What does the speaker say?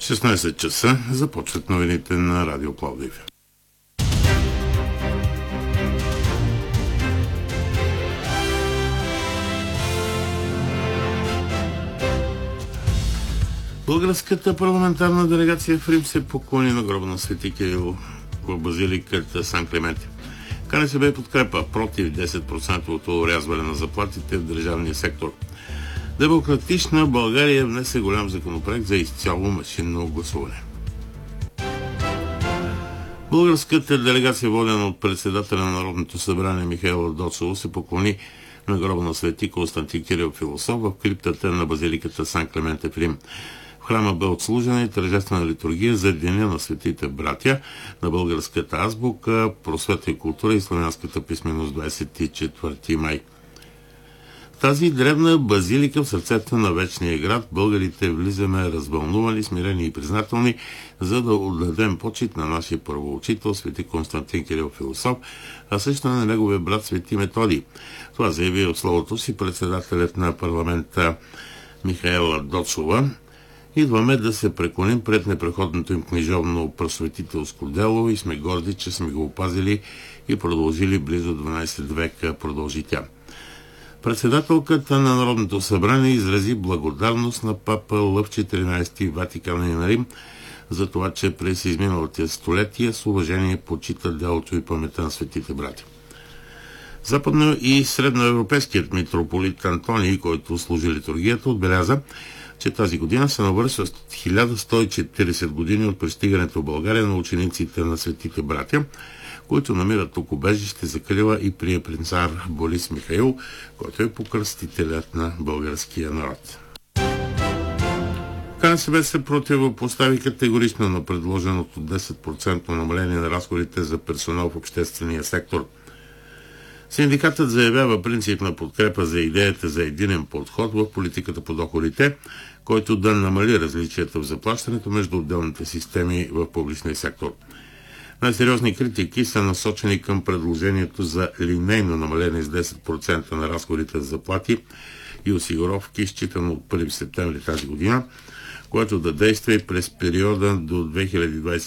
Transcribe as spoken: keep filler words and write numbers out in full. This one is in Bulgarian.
шестнайсет часа започват новините на Радио Пловдив. Българската парламентарна делегация в Рим се поклони на гроба на Свети Кирил в базиликата Сан Клименте. КНСБ подкрепа против десет процента урязване на заплатите в държавния сектор. Демократична България внесе голям законопроект за изцяло машинно гласуване. Българската делегация, водена от председателя на Народното събрание Михаела Доцова, се поклони на гроба на Свети Константин Кирил Философ в криптата на базиликата Сан Клименте в Рим. В храма бе отслужена и тържествена литургия за Деня на светите братя, на българската азбука, просвета и култура и славянската писменост двадесет и четвърти май. Тази древна базилика в сърцето на вечния град българите влизаме развълнувани, смирени и признателни, за да отдадем почит на нашия първоучител свети Константин Кирил Философ, а също на неговия брат свети Методий. Това заяви от словото си председателят на парламента Михаела Доцова. Идваме да се преклоним пред непреходното им книжовно просветителско дело и сме горди, че сме го опазили и продължили близо дванайсет века, продължи тя. Председателката на Народното събрание изрази благодарност на папа Лъв четиринайсети Ватиканин на Рим за това, че през изминалите столетия с уважение почита делото и паметта на светите братя. Западно и средноевропейският митрополит Антоний, който служи литургията, отбеляза, че тази година се навършва хиляда сто и четирийсет години от пристигането в България на учениците на светите братя, които намират тук убежище, закрила и прие принцар Борис Михаил, който е покръстителят на българския народ. КНСБ се противопостави категорично на предложеното десет процента намаление на разходите за персонал в обществения сектор. Синдикатът заявява принципна подкрепа за идеята за единен подход в политиката по доходите, който да намали различията в заплащането между отделните системи в публичния сектор. Най-сериозни критики са насочени към предложението за линейно намаление с десет процента на разходите за заплати и осигуровки, считано от първи септември тази година, което да действа и през периода до две хиляди двадесет